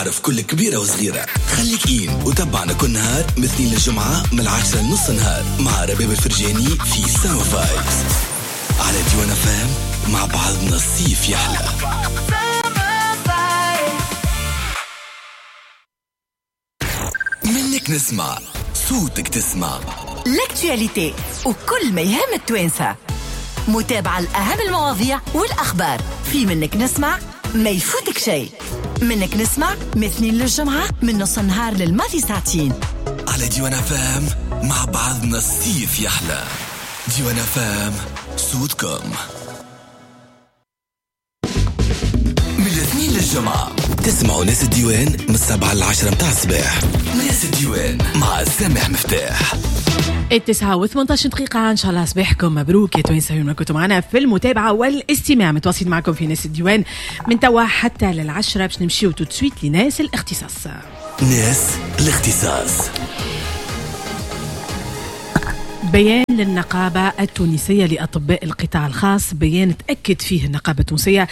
عرف كل كبيرة وصغيرة. خليك إين وتابعنا كل نهار من الاثنين للجمعة من 10 لنص نهار مع رباب الفرجاني في ساوند فايبس على ديوان فام. مع بعضنا الصيف يحلى. منك نسمع صوتك تسمع لاكتواليتي وكل ما يهم التوانسة. متابعة الأهم المواضيع والأخبار في منك نسمع ما يفوتك شيء. منك نسمع من اثنين للجمعة من نص النهار للماضي ساعتين على ديوان فام. مع بعضنا الصيف يحلى. ديوان فام صوتكم من الاثنين للجمعة. تسمعوا ناس الديوان من 7 ل 10 متاع الصباح. ناس الديوان مع سامح مفتاح. 9:18 دقيقة. إن شاء الله صباحكم مبروك يا توانسة. كنتوا معنا في المتابعة والاستماع. متواصلين معكم في ناس الديوان من توا حتى ل10 باش نمشيو تو تسويت لناس الاختصاص. ناس الاختصاص. بيان للنقابة التونسية لأطباء القطاع الخاص. بيان تأكد فيه النقابة التونسية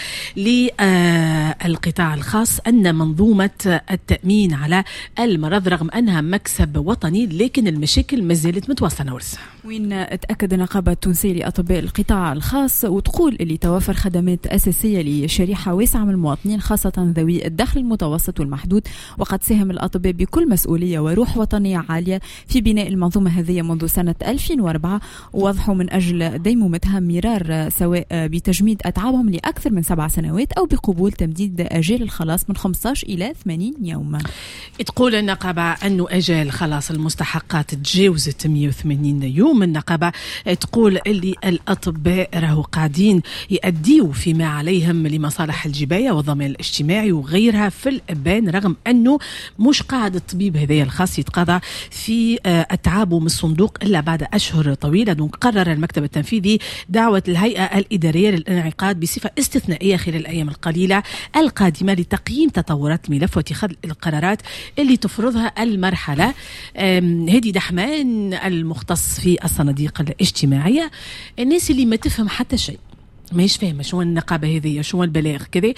للقطاع الخاص أن منظومة التأمين على المرض رغم أنها مكسب وطني لكن المشاكل ما زالت متواصلة. ورسة وين تأكد النقابة التونسية لأطباء القطاع الخاص وتقول اللي توفر خدمات أساسية لشريحة واسعة من المواطنين خاصة ذوي الدخل المتوسط والمحدود. وقد ساهم الأطباء بكل مسؤولية وروح وطنية عالية في بناء المنظومة هذه منذ سنة 2004 ووضحوا من أجل ديمومتها مرار سواء بتجميد أتعابهم لأكثر من 7 سنوات أو بقبول تمديد أجال الخلاص من 15 إلى 80 يوما. تقول النقابة أنه أجال خلاص المستحقات تجاوزت 180 يوم. النقابة تقول اللي الأطباء راهو قاعدين يأديوا فيما عليهم لمصالح الجباية والضمان الاجتماعي وغيرها في الأبان رغم أنه مش قاعد الطبيب هذا الخاص يتقاضى في أتعابه من الصندوق إلا بعد أشهر طويلة. دونك قرر المكتب التنفيذي دعوة الهيئة الإدارية للانعقاد بصفة استثنائية خلال الأيام القليلة القادمة لتقييم تطورات الملف واتخاذ القرارات اللي تفرضها المرحلة. هدي دحمان المختص في الصناديق الاجتماعية. الناس اللي ما تفهم حتى شيء ماهيش فاهمة شو النقابة هذه شو البلاغ كذا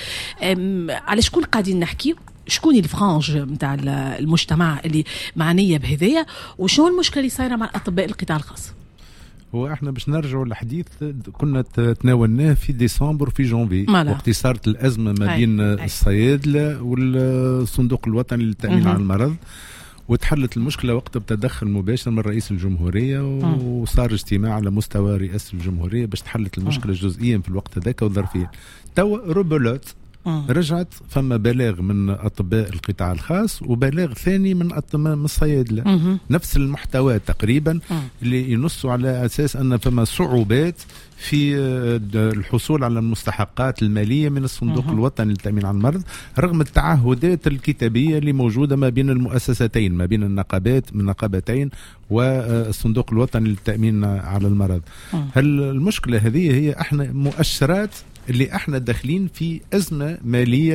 على شكون قاعدين نحكي شكون الفرانج متاع المجتمع اللي معنية بهذية وشو المشكلة اللي صايرة مع الأطباء القطاع الخاص. هو احنا باش نرجعوا للحديث كنا تناولناه في ديسمبر في جانفي وقت صارت الأزمة ما بين الصيادلة والصندوق الوطني للتأمين على المرض وتحلت المشكلة وقت بتدخل مباشر من رئيس الجمهورية وصار اجتماع على مستوى رئاسة الجمهورية باش تحلت المشكلة جزئيا في الوقت ذاك وظرفيا. توا روبولوت رجعت فما بلاغ من أطباء القطاع الخاص وبلاغ ثاني من الصيادلة نفس المحتوى تقريبا اللي ينصوا على أساس أن فما صعوبات في الحصول على المستحقات المالية من الصندوق الوطني للتأمين على المرض رغم التعهدات الكتابية اللي موجودة ما بين المؤسستين ما بين النقابتين والصندوق الوطني للتأمين على المرض. هل المشكلة هذه هي احنا مؤشرات اللي احنا داخلين في أزمة مالية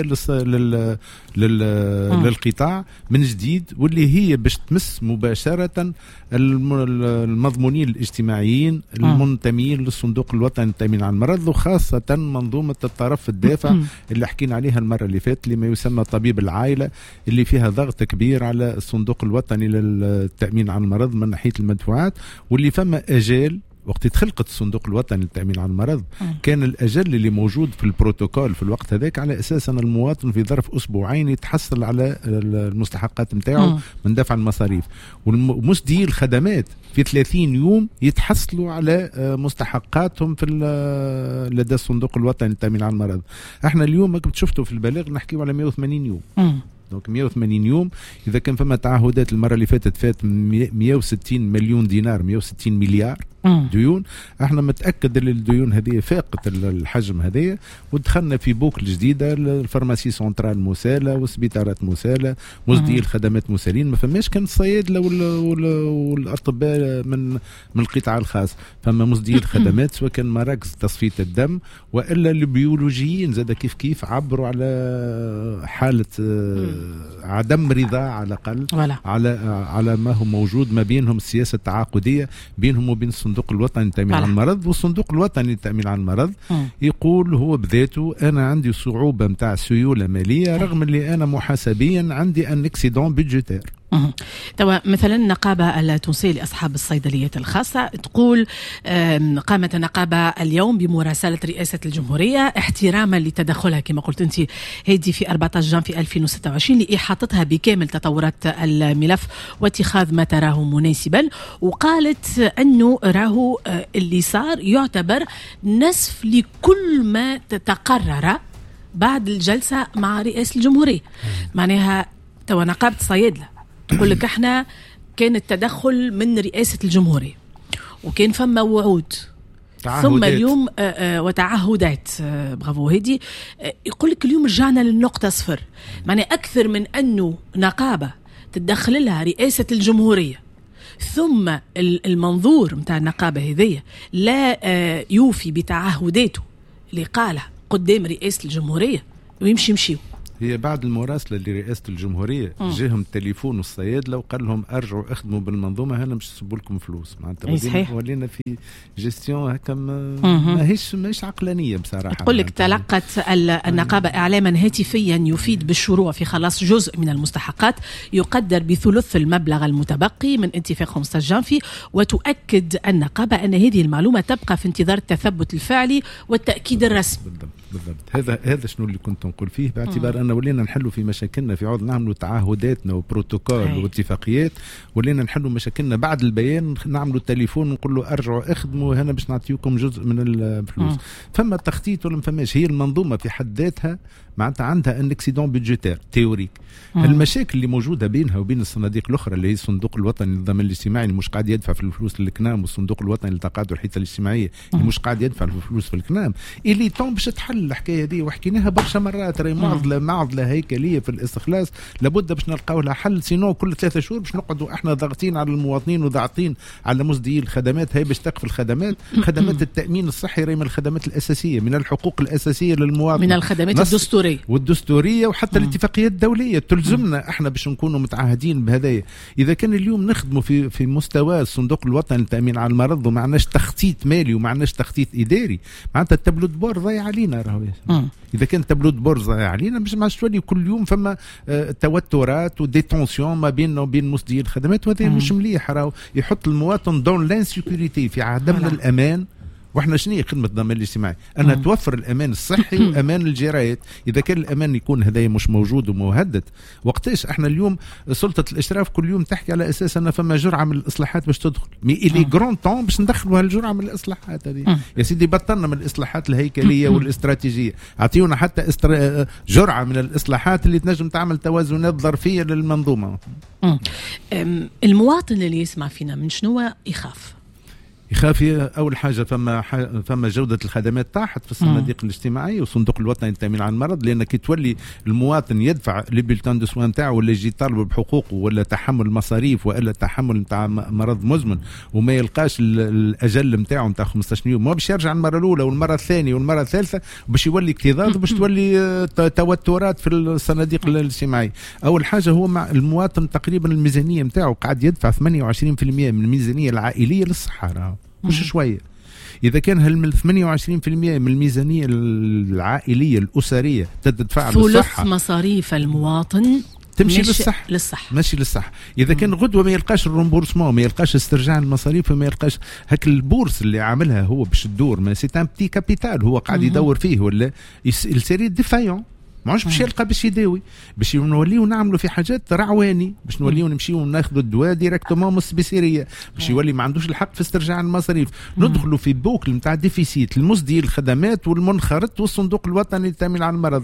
للقطاع من جديد واللي هي باش تمس مباشرة المضمونين الاجتماعيين المنتمين للصندوق الوطني للتأمين على المرض وخاصة منظومة الطرف الدافع اللي حكينا عليها المرة اللي فاتت لما يسمى طبيب العائلة اللي فيها ضغط كبير على الصندوق الوطني للتأمين على المرض من ناحية المدفوعات واللي فما أجال وقت تخلقت الصندوق الوطني للتأمين على المرض كان الأجل اللي موجود في البروتوكول في الوقت هذاك على أساس أن المواطن في ظرف أسبوعين يتحصل على المستحقات متاعه من دفع المصاريف ومسدي الخدمات في 30 يوم يتحصلوا على مستحقاتهم في لدى الصندوق الوطني للتأمين على المرض. احنا اليوم كنت شفتوا في البلاغ نحكيوا على 180 يوم. دونك 180 يوم إذا كان فما تعهدات المرة اللي فات 160 مليون دينار 160 مليار ديون. احنا متأكد ان الديون هذه فاقت الحجم هذه ودخلنا في بوكل جديدة الفارماسي سنترال مسالة والسبيطارات مسالة مزدي الخدمات مسالين ما فماش كان الصيادلة والأطباء من القطاع الخاص فما مزدي الخدمات سواء كان مراكز تصفية الدم وإلا البيولوجيين زاد كيف عبروا على حالة عدم رضا على الأقل على ما هو موجود ما بينهم السياسة التعاقدية بينهم وبين الصندوق الصندوق الوطني للتأمين على المرض، والصندوق الوطني للتأمين على المرض يقول هو بذاته أنا عندي صعوبة متاع سيولة مالية رغم اللي أنا محاسبيا عندي أن اكسيدون بيدجيتير. توا مثلا النقابة التونسية لأصحاب الصيدليات الخاصة تقول قامت النقابة اليوم بمراسلة رئاسة الجمهورية احتراما لتدخلها كما قلت أنت هذه في 14 جانفي 2026 لإحاطتها بكامل تطورات الملف واتخاذ ما تراه مناسبا، وقالت أنه راهو اللي صار يعتبر نسف لكل ما تقرر بعد الجلسة مع رئاسة الجمهورية. معناها توا نقابة الصيادلة تقول لك احنا كان التدخل من رئاسة الجمهورية وكان فما وعود ثم اليوم وتعهدات برافو هدي، يقول لك اليوم رجعنا للنقطة صفر. معنى أكثر من أنه نقابة تدخل لها رئاسة الجمهورية ثم المنظور متاع النقابة هذية لا يوفي بتعهداته اللي قالها قدام رئاسة الجمهورية ويمشيو. هي بعد المراسلة لرئاسة الجمهورية جاهم تليفون الصيادلة وقال لهم أرجعوا اخدموا بالمنظومة هنا مش يسبوا لكم فلوس. معناتها ولينا في جيستيون هكا ماهيش عقلانية بصراحة. تقول لك تلقت النقابة إعلاما هاتفيا يفيد بالشروع في خلاص جزء من المستحقات يقدر بثلث المبلغ المتبقي من اتفاق 15 جانفي، وتؤكد النقابة أن هذه المعلومة تبقى في انتظار التثبت الفعلي والتأكيد الرسمي. بالضبط. هذا شنو اللي كنت نقول فيه، باعتبار أن ولينا نحلوا في مشاكلنا في عوض نعملوا تعهداتنا وبروتوكول واتفاقيات، ولينا نحلوا مشاكلنا بعد البيان نعملوا التليفون ونقول له أرجعوا اخدموا هنا باش نعطيكم جزء من الفلوس. فما تخطيط ولا ما فماش. هي المنظومة في حد ذاتها معناتها عندها ان اكسيدون بيدجيتير تيوريك. المشاكل اللي موجودة بينها وبين الصناديق الأخرى اللي هي الصندوق الوطني للضمان الاجتماعي اللي مش قاعد يدفع في الفلوس للكنام، والصندوق الوطني للتقاعد والحيطة الاجتماعية اللي مش قاعد يدفع في الفلوس في الكنام، اللي طون باش تحل الحكاية دي وحكيناها برشا مرات. راهي معضلة هيكلية في الاستخلاص لابد باش نلقاو لها حل، سينو كل 3 شهور باش نقعدوا احنا ضاغطين على المواطنين وضاغطين على مزديي الخدمات. هي باش تقف الخدمات، خدمات التأمين الصحي راهي من الخدمات الأساسية، من الحقوق الأساسية للمواطن، من الخدمات الدستورية وحتى الاتفاقيات الدولية تلزمنا احنا باش نكونوا متعهدين بهذايا. إذا كان اليوم نخدموا في مستوى الصندوق الوطني للتأمين على المرض وما عندناش تخطيط مالي وما عندناش تخطيط إداري، معناتها التابلو دو بور ضايع علينا. راهو إذا كان التابلو دو بور ضايع علينا مش تولي كل يوم فما توترات وديتونسيون ما بيننا وبين مصدري الخدمات، وهذا مش مليح. راهو يحط المواطن دون لانسيكوريتي في عدم الأمان. واحنا شنو هي خدمه الضمان الاجتماعي؟ انها توفر الامان الصحي وامان الجرايات. اذا كان الامان يكون هذايا مش موجود ومهدد، وقتاش احنا اليوم سلطه الاشراف كل يوم تحكي على اساس ان فما جرعه من الاصلاحات باش تدخل، مي الي جرون طون باش ندخلوا هالجرعه من الاصلاحات هذه. يا سيدي بطلنا من الاصلاحات الهيكليه والاستراتيجيه، اعطيونا حتى جرعه من الاصلاحات اللي تنجم تعمل توازنات ظرفيه للمنظومه. المواطن اللي يسمع فينا من شنو يخاف؟ أول حاجة فما جودة الخدمات طاحت في الصناديق الاجتماعية والصندوق الوطني للتأمين على المرض، لأن كي تولي المواطن يدفع لي بيلتان دو سوان تاعو ولا يجي يطالب بحقوقه ولا تحمل مصاريف ولا تحمل نتاع مرض مزمن وما يلقاش الأجل نتاعو نتاع 15 يوم، ما باش يرجع المرة الأولى والمرة الثانية والمرة الثالثة باش يولي اكتظاظ وباش تولي توترات في الصناديق الاجتماعية. أول حاجة هو مع المواطن تقريبا الميزانية نتاعو قاعد يدفع 28% من الميزانية العائلية للصحة، مش شوية. إذا كان من 28% من الميزانية العائلية الأسرية تدفع للصحة، ثلث مصاريف المواطن تمشي للصحة. ماشي للصحة. إذا كان غدوة ما يلقاش الرومبورسمون، ما يلقاش استرجاع المصاريف، وما يلقاش هك البورس اللي عاملها هو باش تدور، ما سي ان بتي كابيتال هو قاعد يدور فيه، ولا السيري ديفايون ماش باش يلقى باش يداوي، باش نوليو نعملوا في حاجات رعواني، باش نوليو نمشيو ناخذوا الدواء ديريكتومون من السبيسيريه، باش يولي ما عندوش الحق في استرجاع المصاريف. ندخلوا في بوكل نتاع ديفيسيت المسدي الخدمات والمنخرط والصندوق الوطني للتأمين على المرض.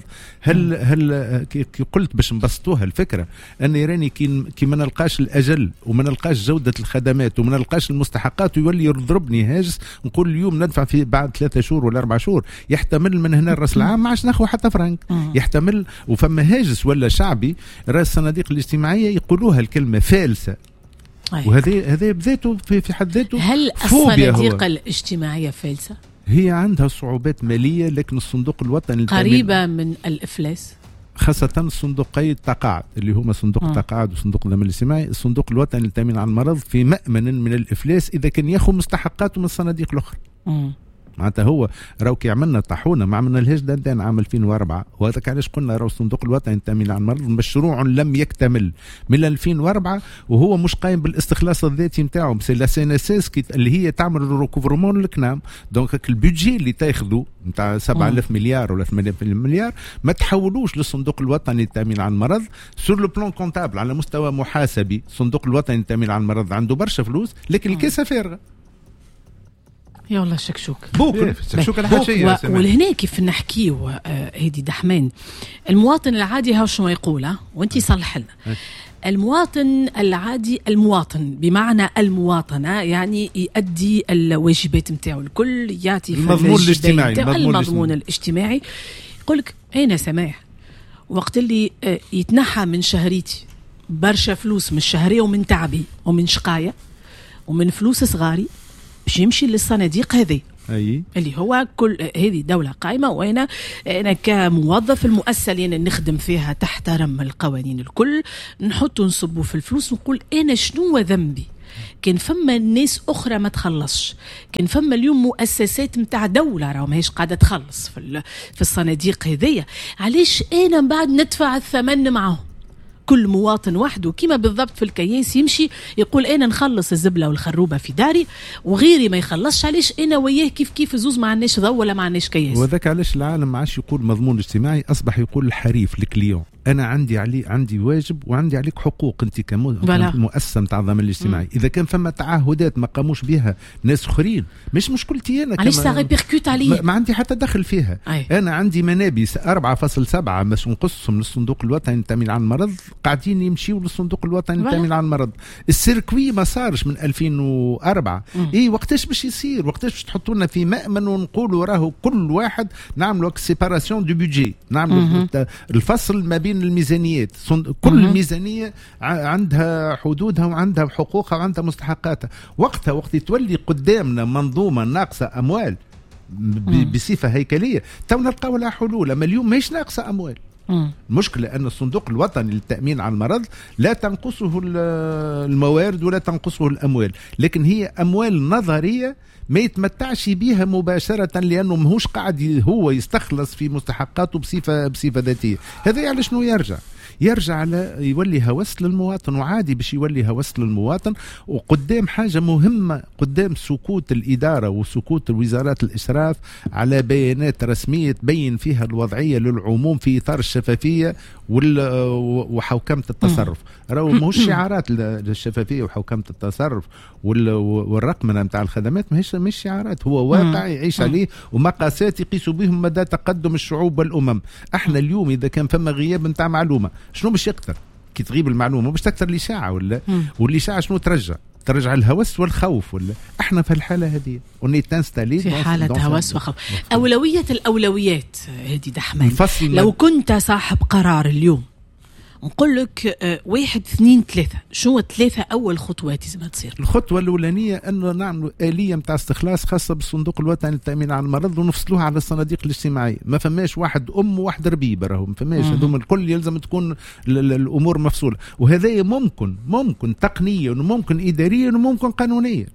هل كي قلت باش نبسطوها الفكره ان راني كي ما نلقاش الاجل وما نلقاش جوده الخدمات وما نلقاش المستحقات ويولي يضربني هاجس، نقول اليوم ندفع في بعد 3 شهور ولا 4 شهور، يحتمل من هنا راس العام ما عادش ناخذ حتى فرنك، يحتمل وفما هاجس ولا شعبي راس الصناديق الاجتماعيه يقولوها الكلمه فالسه. وهذا بذاته في حد ذاته. هل الصناديق الاجتماعيه فالسه؟ هي عندها صعوبات ماليه، لكن الصندوق الوطني قريبه من الافلاس. خاصة صندوقي التقاعد اللي هما صندوق التقاعد وصندوق الضمان الاجتماعي. الصندوق الوطني للتأمين على المرض في مأمن من الإفلاس إذا كان ياخذ مستحقاته من الصناديق الأخرى. معناتها هو راهو كي عملنا طاحونه ما عملنا لهاش دندان عام 2004 وهذاك علاش قلنا راهو الصندوق الوطني للتأمين على المرض مشروع لم يكتمل من 2004 وهو مش قايم بالاستخلاص الذاتي نتاعو. سي لا سي ان اس اس اللي هي تعمل الريكوفرمون للكنام. دونك البيدجي اللي تاخذوا نتاع 7000 مليار ولا 8000 مليار ما تحولوش للصندوق الوطني للتأمين على المرض سور لو بلان كونتابل على مستوى محاسبي. الصندوق الوطني للتأمين على المرض عنده برشا فلوس لكن الكيسه فارغه. يا والله شكشوك بوك شكشوك الحاشيه. ولهنا كيف نحكيو هيدي دحمان المواطن العادي هاو شنو يقول وانتي صلح لنا. المواطن العادي المواطن بمعنى المواطنة يعني يؤدي الواجبات نتاعو الكل يعطي المضمون الاجتماعي. المضمون الاجتماعي يقولك أين سماح وقت اللي يتنحى من شهريتي برشا فلوس من الشهرية ومن تعبي ومن شقاية ومن فلوس صغاري باش يمشي للصناديق هذه اللي هو كل هذه دولة قائمة وأنا كموظف المؤسسة اللي أنا نخدم فيها تحترم القوانين الكل نحط نصبوا في الفلوس ونقول أنا شنو ذنبي كان فما ناس أخرى ما تخلصش. كان فما اليوم مؤسسات متاع دولة راهو ماهيش قاعدة تخلص في الصناديق هذية. علاش أنا بعد ندفع الثمن معهم؟ كل مواطن وحده كما بالضبط في الكياس يمشي يقول أنا نخلص الزبلة والخروبة في داري وغيري ما يخلصش. علاش أنا وياه كيف زوز ما عندناش ضوء ولا ما عندناش كياس؟ وذاك علاش العالم ما عادش يقول مضمون اجتماعي أصبح يقول الحريف الكليون. أنا عندي واجب وعندي عليك حقوق أنت كمؤسسة متاع الضمان الاجتماعي. إذا كان فما تعهدات ما قاموش بها ناس آخرين مش مشكلتي أنا. علاش ساغيبيركوت عليه؟ ما عندي حتى دخل فيها. أنا عندي منابي 4.7 باش نقصهم للصندوق الوطني للتأمين على المرض قاعدين يمشيوا للصندوق الوطني للتأمين على المرض. السيركوي ما صارش من 2004. وقتاش باش يصير؟ وقتاش باش تحطوا لنا في مأمن ونقولوا راهو كل واحد نعملوا سيباراسيون دو بيدجي نعملوا الفصل ما بين الميزانيات. كل ميزانية عندها حدودها وعندها حقوقها وعندها مستحقاتها. وقت يتولي قدامنا منظومة ناقصة أموال بصفة هيكلية تو نلقاو لها حلول. أما اليوم ماهيش ناقصة أموال. المشكلة أن الصندوق الوطني للتأمين على المرض لا تنقصه الموارد ولا تنقصه الأموال لكن هي أموال نظرية ما يتمتعش بها مباشرة لأنه ماهوش قاعد هو يستخلص في مستحقاته بصفة ذاتية. هذا على شنو يرجع على يولي هوس للمواطن وعادي باش يولي هوس للمواطن. وقدام حاجة مهمة قدام سكوت الإدارة وسكوت الوزارات الإشراف على بيانات رسمية تبين فيها الوضعية للعموم في إطار الشفافية وحوكمة التصرف. راهو ماهوش شعارات الشفافية وحوكمة التصرف والرقمنة متاع الخدمات مش شعارات. هو واقع يعيش عليه ومقاسات يقيسوا بهم مدى تقدم الشعوب والأمم. احنا اليوم إذا كان فما غياب متاع معلومة شنو باش يكثر؟ كي تغيب المعلومة باش تكثر الإشاعة والإشاعة شنو ترجع الهوس والخوف احنا في الحالة هذه في حالة هوس وخوف. أولوية الأولويات هذه دحمان لو كنت صاحب قرار اليوم نقول لك 1 2 3 شو 3 أول خطوات لازم تصير؟ الخطوة الأولانية أنه نعملوا آلية متاع استخلاص خاصة بالصندوق الوطني للتأمين على المرض ونفصلوها على الصناديق الاجتماعية. ما فماش واحد وواحد ربيبة راهو ما فماش هذوم الكل يلزم تكون الأمور مفصولة. وهذا ممكن تقنيا وممكن إداريا وممكن قانونيا.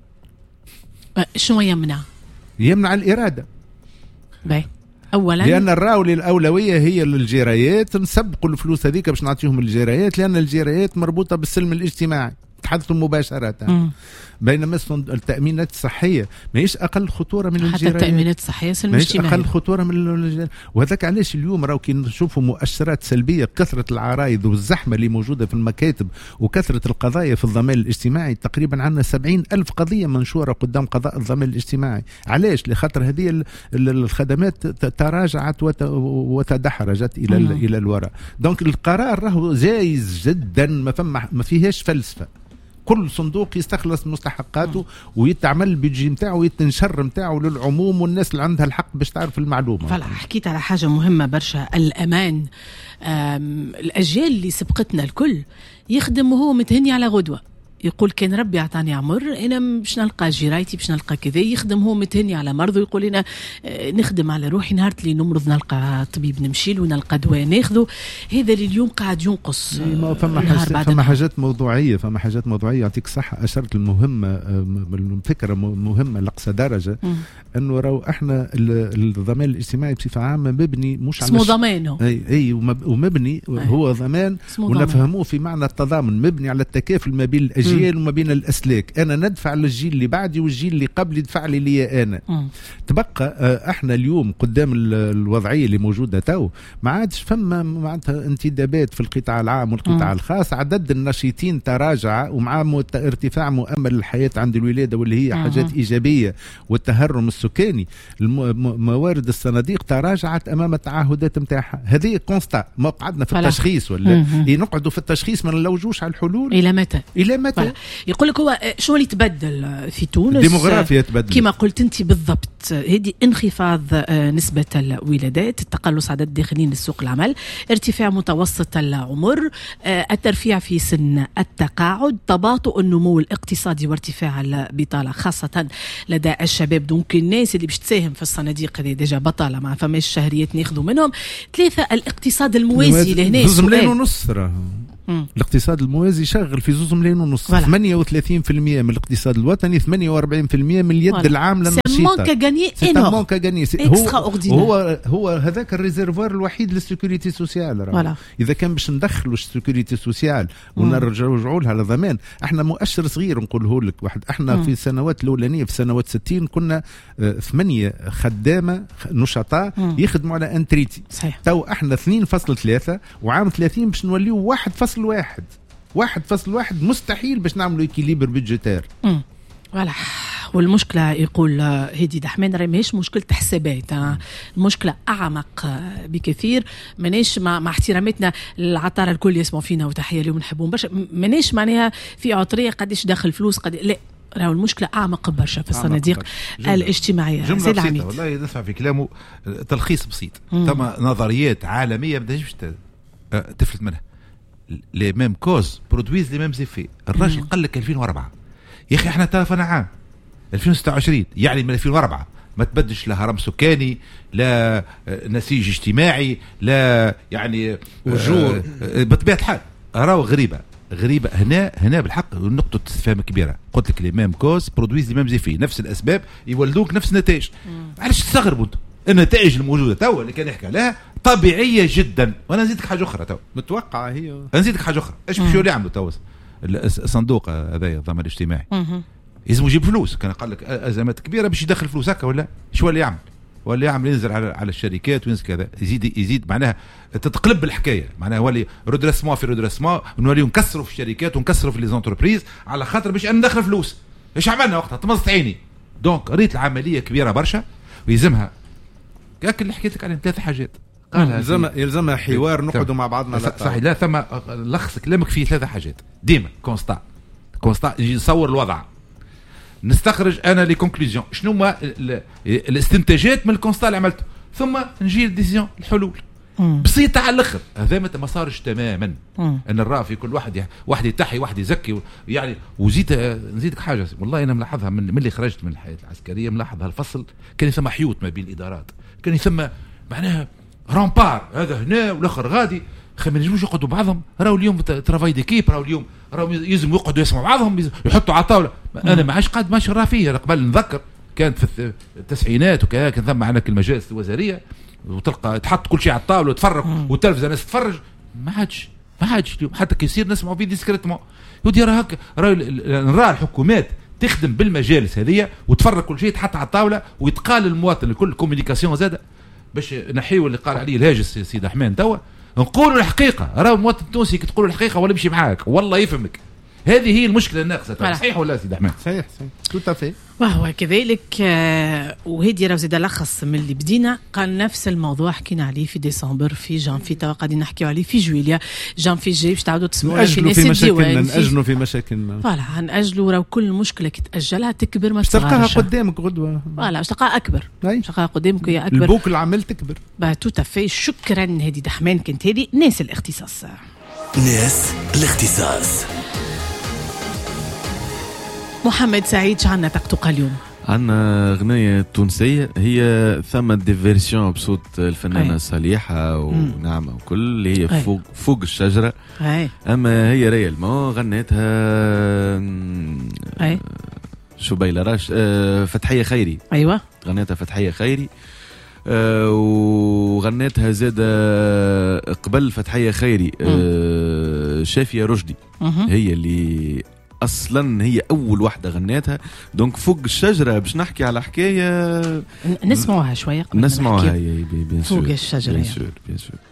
شو يمنع الإرادة. باي أولا لأن الراولي الأولوية هي للجرايات نسبقوا الفلوس هذيك باش نعطيهم الجرايات لأن الجرايات مربوطة بالسلم الاجتماعي تحدثوا مباشرة. بينما التأمينات الصحية ماهيش أقل خطورة من الجرايات. حتى التأمينات الصحية سلم اجتماعي أقل خطورة من الجرايات. وهذاك علاش اليوم راهو كي نشوفوا مؤشرات سلبية كثرة العرايض والزحمة اللي موجودة في المكاتب وكثرة القضايا في الضمان الاجتماعي. تقريبا عندنا 70,000 قضية منشورة قدام قضاء الضمان الاجتماعي. علاش؟ لخاطر هذه الخدمات تراجعت وتدحرجت إلى الوراء. دونك القرار راهو جايز جدا ما فيهاش فلسفة. كل صندوق يستخلص مستحقاته ويتعمل البيدجي نتاعو ويتنشر نتاعو للعموم والناس اللي عندها الحق باش تعرف المعلومة. فلا حكيت على حاجة مهمة برشا الأمان. الأجيال اللي سبقتنا الكل يخدم وهو متهني على غدوة يقول كان ربي عطاني عمر انا باش نلقى جيرايتي باش نلقى كذا، يخدم هو متهني على مرضه ويقول انا نخدم على روحي، نهار اللي نمرض نلقى طبيب نمشي له ونلقى دواء ناخذه. هذا اللي اليوم قاعد ينقص. فما حاجات موضوعيه، يعطيك صح. اشرت المهمه فكره مهمه لاقصى درجه، انه راهو احنا الضمان الاجتماعي بصفه عامه مبني مش على اسمه ضمانه ومبني هو ضمان، ونفهموه في معنى التضامن، مبني على التكافل ما بين الاجيال وما بين الاسلاك. انا ندفع للجيل اللي بعدي والجيل اللي قبلي يدفع لي انا. تبقى احنا اليوم قدام الوضعيه اللي موجوده تو، ما عادش فما معناتها انتدابات في القطاع العام والقطاع الخاص. عدد النشيطين تراجع، ومع ارتفاع مؤمل الحياه عند الولاده واللي هي حاجات ايجابيه، والتهرم السكاني، موارد الصناديق تراجعت امام التعهدات نتاعها. هذه كونستا. ما قعدنا في التشخيص ولا نقعدوا في التشخيص ما نلوجوش على الحلول. الى متى يقول لك هو شو اللي تبدل في تونس؟ الديموغرافيا تبدل كما قلت انت بالضبط. هذه انخفاض نسبه الولادات، التقلص عدد الداخلين لسوق العمل، ارتفاع متوسط العمر، الترفيع في سن التقاعد، تباطؤ النمو الاقتصادي وارتفاع البطاله خاصه لدى الشباب. دونك الناس اللي باش تساهم في الصناديق هذه ديجا بطاله، ما فماش شهريات ناخذوا منهم. ثلاثه الاقتصاد الموازي لهنا 2 ملايين ونص. الاقتصاد الموازي شغل في 2 ملايين ونص. 38% من الاقتصاد الوطني، 48% من اليد العامله النشيطه. هو هذاك الريزيرفوار الوحيد للسيكوريتي سوسيال. اذا كان باش ندخلوا السيكوريتي سوسيال ونرجعوا لها لضمان، احنا مؤشر صغير نقوله لك واحد. احنا في السنوات الاولانيه، في سنوات 60 كنا 8 خدامه نشطاء يخدموا على انتريتي. تو احنا 2.3، وعام 30 باش نوليو 1.1 مستحيل باش نعملوا اكيليبر بيدجيتير. فوالا. والمشكله يقول هدي دحمان راهي ماهيش مشكله حسابات، المشكله اعمق بكثير. ماناش مع احتراماتنا للعطاره الكل يسمعوا فينا وتحيه لهم نحبهم برشا، ماناش معناها في عطريه قديش داخل فلوس لا، راهو المشكله اعمق برشا في الصناديق الاجتماعيه. سيد العميد والله يدفع في كلامه تلخيص بسيط. ثم نظريات عالميه بدهاش تفلت منها. لي ميم كوز برودويز لي ميم زيفي. الراجل قال لك 2004 يا اخي، احنا تلفنا عام 2026، يعني من 2004 ما تبدش لا هرم سكاني، لا نسيج اجتماعي، لا يعني اجور. بطبيعه الحال راهو غريبه هنا بالحق نقطه استفهام كبيره. قلت لك لي ميم كوز برودويز لي ميم زيفي، نفس الاسباب يولدوك نفس النتائج. علاش تستغربوا النتائج الموجوده تو اللي كان يحكي عليها طبيعيه جدا. وانا نزيدك حاجه اخرى تو متوقعه هي. نزيدك حاجه اخرى. ايش باش يعملوا تو الصندوق هذا الضمان الاجتماعي؟ لازم يجيب فلوس. كان قال لك ازمات كبيره باش يدخل فلوس هكا ولا شو اللي يعمل؟ ولا يعمل ينزل على الشركات وينزل كذا، يزيد معناها تتقلب الحكايه. معناها ولي رودرسمون في رودرسمون، ونوليو نكسروا في الشركات ونكسروا في لي زونتربريز على خاطر باش ندخل فلوس. ايش عملنا وقتها؟ طمست عيني. دونك ريت العمليه كبيره برشا، ويلزمها كاك اللي حكيت لك عليهم 3 حاجات. يلزمها حوار نقعدوا مع بعضنا. صحيح. لا ثم لخص كلامك في 3 حاجات ديما. كونستا يجي نصور الوضع، نستخرج انا لي كونكلوزيون، شنو ما الاستنتاجات من الكونستا اللي عملته، ثم نجي للديسيزيون، الحلول بسيطه على الاخر. هذا ما صارش تماما. ان الرا في كل واحد يتحي، واحد يزكي يعني. نزيدك حاجه والله انا ملاحظها من اللي خرجت من الحياه العسكريه، ملاحظ هالفصل كان ثم حيوط ما بين الادارات، كان ثم معناها رامبار، هذا هنا والاخر غادي. ما ينجموش يقعدوا بعضهم. راهو اليوم ترافاي ديكيب، راهو اليوم يلزم يقعدوا يسمعوا بعضهم، يحطوا على الطاوله. انا ما عادش قاعد ماشي رافيه. قبل نذكر كانت في التسعينات وكذا، كان ثم عندك المجالس الوزاريه وتلقى تحط كل شيء على الطاوله وتفرق والتلفزه الناس تتفرج. ما عادش اليوم حتى كيصير نسمعوا فيه ديسكريتمون. يودي راه هكا، نرى الحكومات تخدم بالمجالس هذه وتفرق كل شيء تحط على الطاوله ويتقال للمواطن الكل كوميونيكاسيون زاده باش نحيوا اللي قال عليه الهاجس سيد احمد توا. نقولوا الحقيقه. راه المواطن التونسي كي تقولوا الحقيقه ولا يمشي معاك والله يفهمك. هذه هي المشكله الناقصه. صحيح ولا سيد احمد؟ صحيح توتافي. وهو كذلك. وهذه راه زاد لخص من اللي بدينا. قال نفس الموضوع حكينا عليه في ديسمبر، في جانفي، توا قاعدين نحكيو عليه في جويليا. جانفي جاي باش تعاودوا تسمعوا في ناس الديوان. نأجلوا في مشاكلنا. فوالا نأجلوا. راه كل مشكله كي تأجلها تكبر ما تصغرش. تلقاها قدامك غدوه. فوالا باش تلقاها اكبر. باش تلقاها قدامك هي اكبر. البوك العمل تكبر. توتافي. شكرا هدي دحمان. كنت هذه ناس الاختصاص. ناس الاختصاص. محمد سعيد شعنا تقطق اليوم؟ عندنا أغنية تونسية هي ثم دي فيرسيون بصوت الفنانة صليحة ونعمة وكل اللي هي فوق الشجرة. أما هي ريال ما غنيتها شبيلة راش فتحية خيري. أيوة غنيتها فتحية خيري وغنيتها زادة قبل فتحية خيري شافية رشدي هي اللي اصلا هي اول واحده غنيتها. دونك فوق الشجره باش نحكي على حكايه نسمعوها شويه نسمعوها هي فوق الشجره بيان سور.